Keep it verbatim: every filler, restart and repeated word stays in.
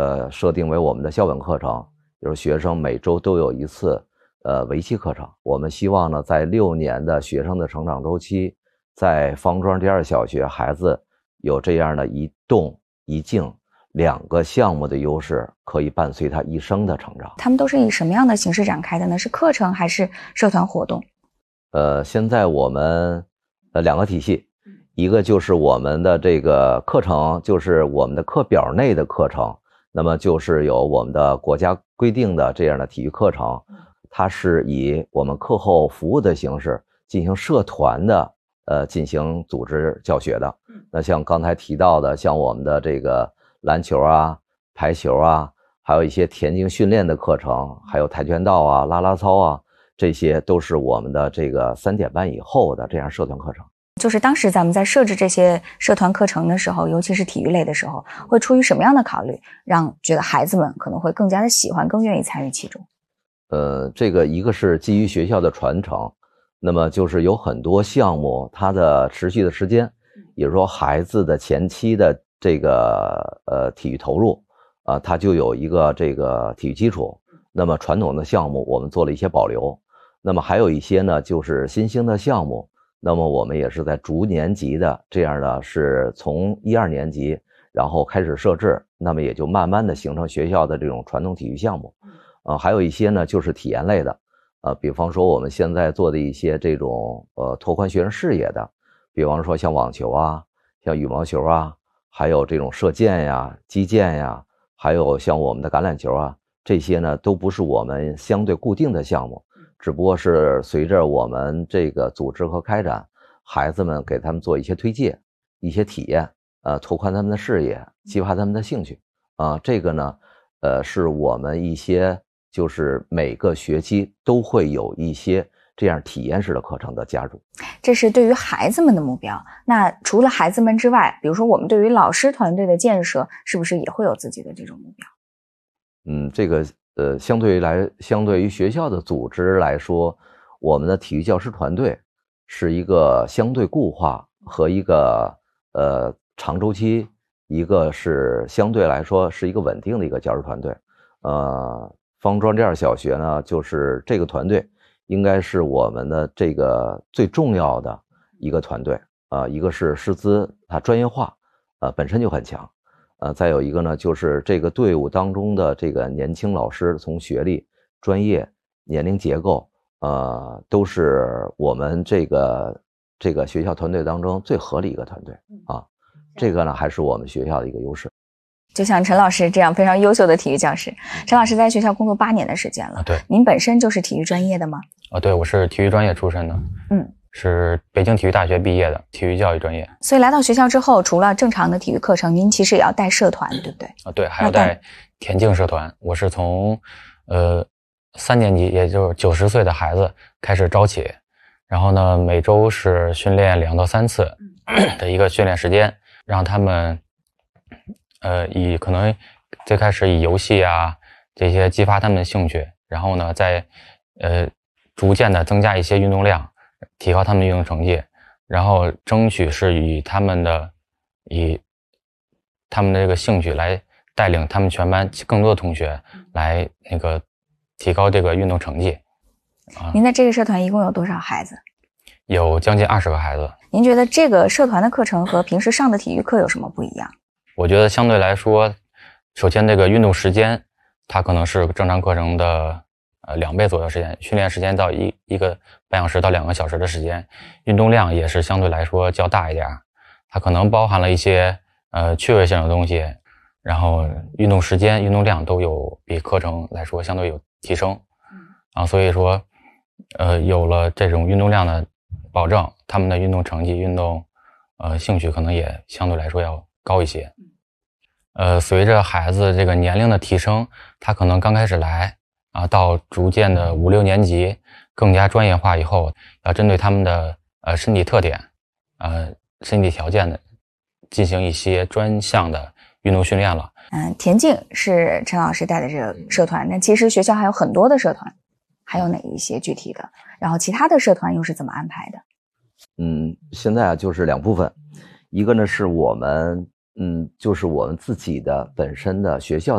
呃设定为我们的校本课程，就是学生每周都有一次呃为期课程。我们希望呢，在六年的学生的成长周期，在方庄第二小学，孩子有这样的一动一静两个项目的优势，可以伴随他一生的成长。 他们都是以什么样的形式展开的呢？是课程还是社团活动？ 呃，现在我们呃两个体系，一个就是我们的这个课程，就是我们的课表内的课程，那么就是有我们的国家规定的这样的体育课程，它是以我们课后服务的形式进行社团的呃进行组织教学的。那像刚才提到的，像我们的这个篮球啊、排球啊，还有一些田径训练的课程，还有跆拳道啊、啦啦操啊，这些都是我们的这个三点半以后的这样社团课程。 就是当时咱们在设置这些社团课程的时候，尤其是体育类的时候，会出于什么样的考虑，让觉得孩子们可能会更加的喜欢，更愿意参与其中？ 呃，这个一个是基于学校的传承，那么就是有很多项目它的持续的时间，也就是说孩子的前期的这个呃体育投入啊、呃，它就有一个这个体育基础。那么传统的项目我们做了一些保留，那么还有一些呢就是新兴的项目，那么我们也是在逐年级的这样的，是从一二年级然后开始设置，那么也就慢慢的形成学校的这种传统体育项目。呃，还有一些呢就是体验类的，呃，比方说我们现在做的一些这种呃拓宽学生视野的，比方说像网球啊，像羽毛球啊，还有这种射箭呀、击剑呀，还有像我们的橄榄球啊，这些呢都不是我们相对固定的项目，只不过是随着我们这个组织和开展，孩子们给他们做一些推介、一些体验，呃，拓宽他们的视野，激发他们的兴趣啊、呃。这个呢，呃，是我们一些就是每个学期都会有一些这样体验式的课程的加入。 这是对于孩子们的目标。那除了孩子们之外，比如说我们对于老师团队的建设，是不是也会有自己的这种目标？ 嗯，这个呃，相对于来，相对于学校的组织来说，我们的体育教师团队是一个相对固化和一个呃长周期，一个是相对来说是一个稳定的一个教师团队。呃，方庄第二小学呢，就是这个团队应该是我们的这个最重要的一个团队啊、呃，一个是师资它专业化，呃，本身就很强。呃，再有一个呢，就是这个队伍当中的这个年轻老师，从学历、专业、年龄结构，呃，都是我们这个这个学校团队当中最合理一个团队啊。这个呢，还是我们学校的一个优势。 就像陈老师这样非常优秀的体育教师，陈老师在学校工作八年的时间了。 啊、对， 您本身就是体育专业的吗？ 啊，对，我是体育专业出身的。 嗯。 是北京体育大学毕业的，体育教育专业。 所以来到学校之后，除了正常的体育课程，您其实也要带社团，对不对？ 啊，对，还要带田径社团。我是从呃三年级，也就是九十岁的孩子开始招起，然后呢，每周是训练两到三次的一个训练时间，让他们呃以可能最开始以游戏啊这些激发他们的兴趣，然后呢，再呃逐渐的增加一些运动量。提高他们的运动成绩，然后争取是以他们的以他们的这个兴趣来带领他们全班更多的同学来那个提高这个运动成绩。 啊、您的这个社团一共有多少孩子？ 有将近二十个孩子。 您觉得这个社团的课程和平时上的体育课有什么不一样？ 我觉得相对来说，首先这个运动时间，它可能是正常课程的呃，两倍左右时间，训练时间到一一个半小时到两个小时的时间，运动量也是相对来说较大一点，它可能包含了一些呃趣味性的东西，然后运动时间、运动量都有比课程来说相对有提升，啊，所以说，呃，有了这种运动量的保证，他们的运动成绩、运动呃兴趣可能也相对来说要高一些。呃，随着孩子这个年龄的提升，他可能刚开始来。啊，到逐渐的五六年级更加专业化以后，要针对他们的呃身体特点、呃身体条件的进行一些专项的运动训练了。 嗯，田径是陈老师带的这个社团，那其实学校还有很多的社团，还有哪一些具体的？然后其他的社团又是怎么安排的？ 嗯，现在啊就是两部分，一个呢是我们嗯就是我们自己的本身的学校。